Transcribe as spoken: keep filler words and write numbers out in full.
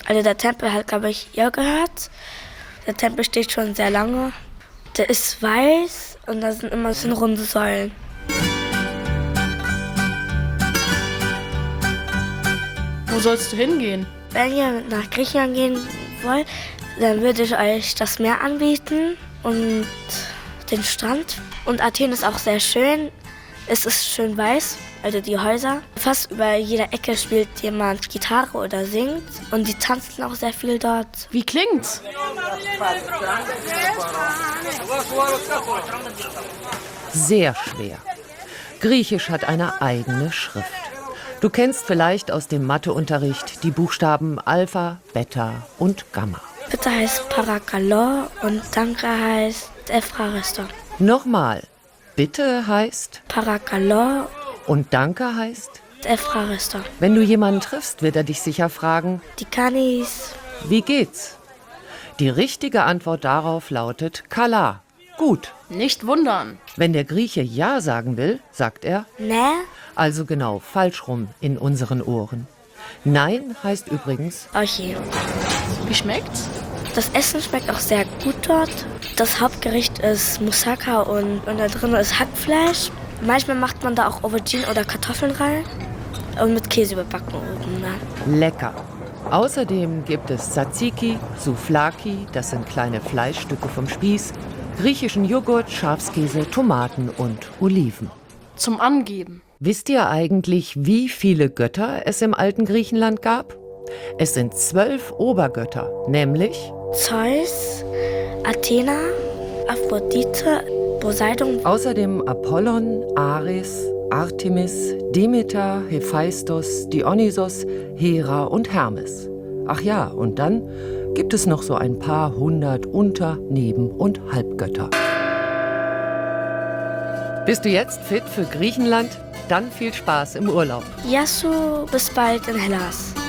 Also der Tempel hat, glaube ich, ihr gehört. Der Tempel steht schon sehr lange. Der ist weiß und da sind immer so runde Säulen. Wo sollst du hingehen? Wenn ihr nach Griechenland gehen wollt, dann würde ich euch das Meer anbieten und den Strand. Und Athen ist auch sehr schön. Es ist schön weiß, also die Häuser. Fast über jeder Ecke spielt jemand Gitarre oder singt. Und die tanzen auch sehr viel dort. Wie klingt's? Sehr schwer. Griechisch hat eine eigene Schrift. Du kennst vielleicht aus dem Matheunterricht die Buchstaben Alpha, Beta und Gamma. Bitte heißt Parakalor und Danke heißt Ephrariston. Nochmal. Bitte heißt Parakalor und Danke heißt? Ephrariston. Wenn du jemanden triffst, wird er dich sicher fragen, Die Kanis. wie geht's? Die richtige Antwort darauf lautet Kala. Gut. Nicht wundern. Wenn der Grieche Ja sagen will, sagt er, Ne? also genau falsch rum in unseren Ohren. Nein heißt übrigens, Okay. Wie schmeckt's? Das Essen schmeckt auch sehr gut dort. Das Hauptgericht ist Moussaka und, und da drin ist Hackfleisch. Manchmal macht man da auch Auberginen oder Kartoffeln rein und mit Käse überbacken oben. Ne? lecker. Außerdem gibt es Tzatziki, Souvlaki, das sind kleine Fleischstücke vom Spieß, griechischen Joghurt, Schafskäse, Tomaten und Oliven. Zum Angeben. Wisst ihr eigentlich, wie viele Götter es im alten Griechenland gab? Es sind zwölf Obergötter, nämlich Zeus, Athena, Aphrodite, Poseidon. außerdem Apollon, Ares, Artemis, Demeter, Hephaistos, Dionysos, Hera und Hermes. Ach ja, und dann gibt es noch so ein paar hundert Unter-, Neben- und Halbgötter. Bist du jetzt fit für Griechenland? Dann viel Spaß im Urlaub. Yasu, bis bald in Hellas.